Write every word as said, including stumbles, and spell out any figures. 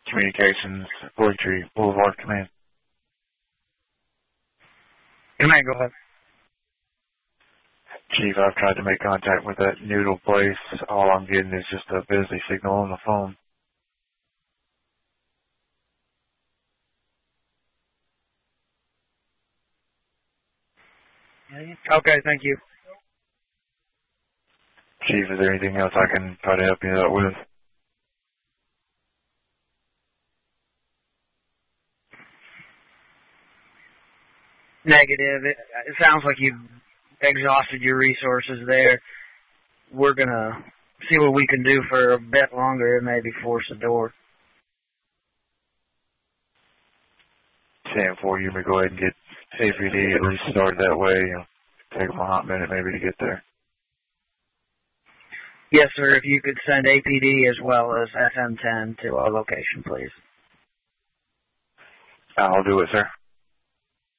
Communications, Poetry Boulevard Command. Command, go ahead. Chief, I've tried to make contact with that noodle place. All I'm getting is just a busy signal on the phone. Okay, thank you. Chief, is there anything else I can try to help you out with? Negative. It, it sounds like you've exhausted your resources there. We're going to see what we can do for a bit longer and maybe force the door. ten four, you may go ahead and get A P D at least started that way. You know, take them a hot minute maybe to get there. Yes, sir. If you could send A P D as well as F M ten to our location, please. I'll do it, sir.